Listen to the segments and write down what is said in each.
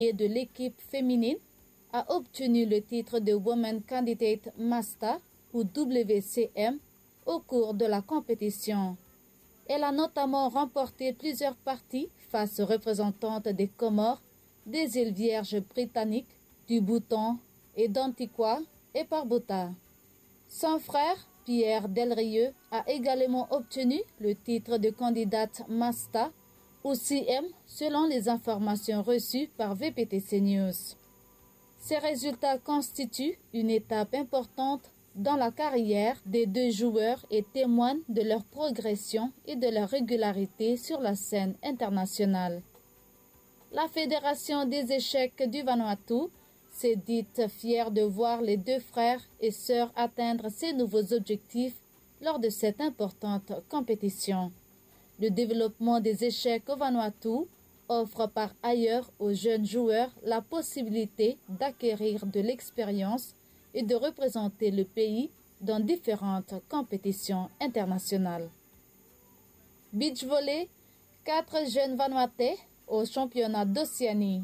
de l'équipe féminine a obtenu le titre de Women Candidate Master ou WCM au cours de la compétition. Elle a notamment remporté plusieurs parties face aux représentantes des Comores, des îles Vierges britanniques, du Bhoutan et d'Antigua et Barbuda. Son frère, Pierre Delrieux, a également obtenu le titre de candidate Master ou CM selon les informations reçues par VPTC News. Ces résultats constituent une étape importante dans la carrière des deux joueurs et témoignent de leur progression et de leur régularité sur la scène internationale. La Fédération des échecs du Vanuatu s'est dite fière de voir les deux frères et sœurs atteindre ces nouveaux objectifs lors de cette importante compétition. Le développement des échecs au Vanuatu offre par ailleurs aux jeunes joueurs la possibilité d'acquérir de l'expérience et de représenter le pays dans différentes compétitions internationales. Beach volley, 4 jeunes Vanuatais au championnat d'Océanie.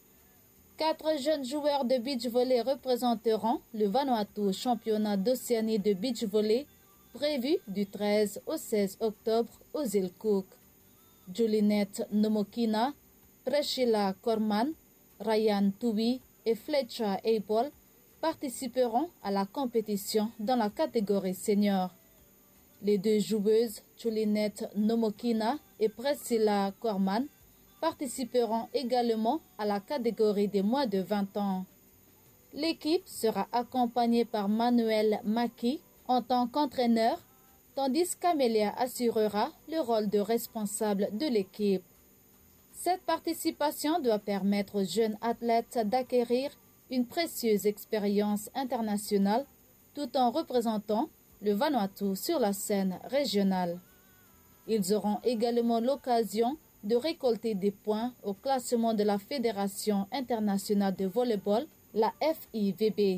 4 jeunes joueurs de beach volley représenteront le Vanuatu au championnat d'Océanie de beach volley prévu du 13 au 16 octobre aux îles Cook. Julinette Nomokina, Priscilla Corman, Ryan Tui et Fletcher Apple participeront à la compétition dans la catégorie senior. Les deux joueuses, Julinette Nomokina et Priscilla Corman, participeront également à la catégorie des moins de 20 ans. L'équipe sera accompagnée par Manuel Maki en tant qu'entraîneur, tandis qu'Amelia assurera le rôle de responsable de l'équipe. Cette participation doit permettre aux jeunes athlètes d'acquérir une précieuse expérience internationale tout en représentant le Vanuatu sur la scène régionale. Ils auront également l'occasion de récolter des points au classement de la Fédération internationale de volleyball, la FIVB.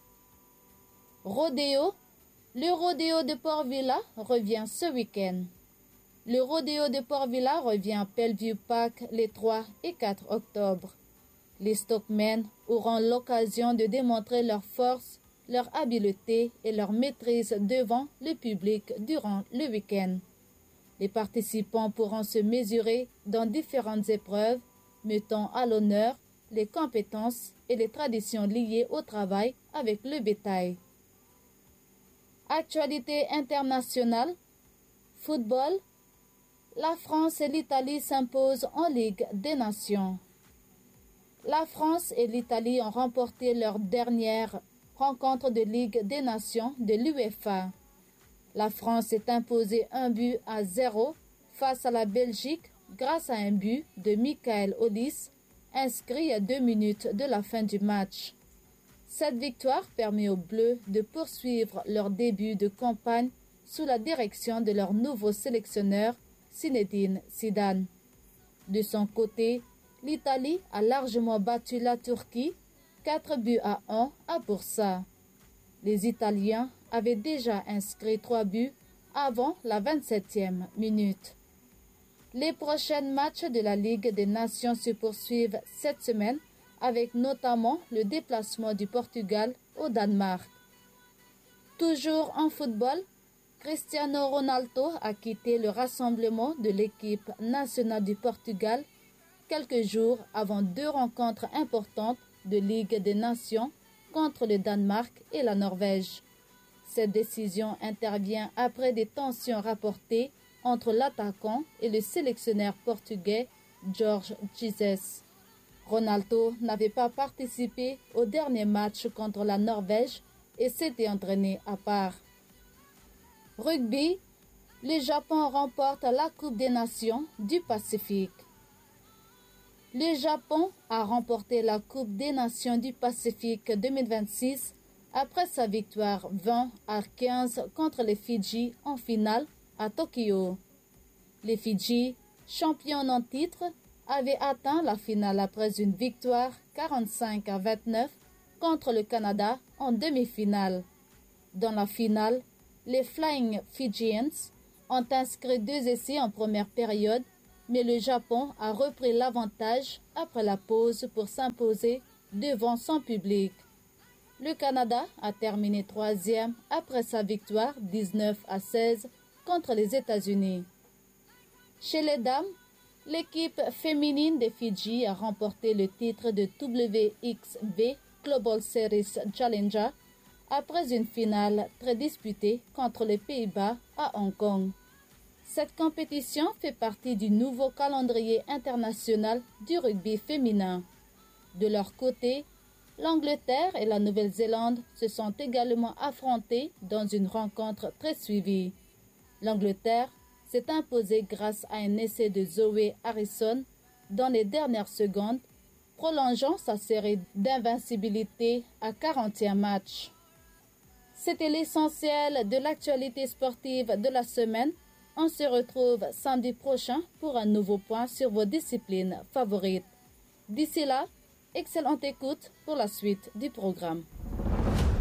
Rodéo. Le rodéo de Port Vila revient ce week-end. Le rodéo de Port Vila revient à Bellevue Park les 3 et 4 octobre. Les stockmen auront l'occasion de démontrer leur force, leur habileté et leur maîtrise devant le public durant le week-end. Les participants pourront se mesurer dans différentes épreuves, mettant à l'honneur les compétences et les traditions liées au travail avec le bétail. Actualité internationale, football, la France et l'Italie s'imposent en Ligue des Nations. La France et l'Italie ont remporté leur dernière rencontre de Ligue des Nations de l'UEFA. La France s'est imposée 1-0 face à la Belgique grâce à un but de Michael Olise, inscrit à 2 minutes de la fin du match. Cette victoire permet aux Bleus de poursuivre leur début de campagne sous la direction de leur nouveau sélectionneur, Zinedine Zidane. De son côté, l'Italie a largement battu la Turquie, 4-1 à Bursa. Les Italiens avaient déjà inscrit 3 buts avant la 27e minute. Les prochains matchs de la Ligue des Nations se poursuivent cette semaine avec notamment le déplacement du Portugal au Danemark. Toujours en football, Cristiano Ronaldo a quitté le rassemblement de l'équipe nationale du Portugal quelques jours avant 2 rencontres importantes de Ligue des Nations contre le Danemark et la Norvège. Cette décision intervient après des tensions rapportées entre l'attaquant et le sélectionneur portugais Jorge Jesus. Ronaldo n'avait pas participé au dernier match contre la Norvège et s'était entraîné à part. Rugby, le Japon remporte la Coupe des Nations du Pacifique. Le Japon a remporté la Coupe des Nations du Pacifique 2026 après sa victoire 20-15 contre les Fidji en finale à Tokyo. Les Fidji, champions en titre, avaient atteint la finale après une victoire 45-29 contre le Canada en demi-finale. Dans la finale, les Flying Fijians ont inscrit 2 essais en première période, mais le Japon a repris l'avantage après la pause pour s'imposer devant son public. Le Canada a terminé troisième après sa victoire 19-16 contre les États-Unis. Chez les dames, l'équipe féminine des Fidji a remporté le titre de WXV Global Series Challenger après une finale très disputée contre les Pays-Bas à Hong Kong. Cette compétition fait partie du nouveau calendrier international du rugby féminin. De leur côté, l'Angleterre et la Nouvelle-Zélande se sont également affrontées dans une rencontre très suivie. L'Angleterre s'est imposée grâce à un essai de Zoé Harrison dans les dernières secondes, prolongeant sa série d'invincibilité à 40e match. C'était l'essentiel de l'actualité sportive de la semaine. On se retrouve samedi prochain pour un nouveau point sur vos disciplines favorites. D'ici là, excellente écoute pour la suite du programme.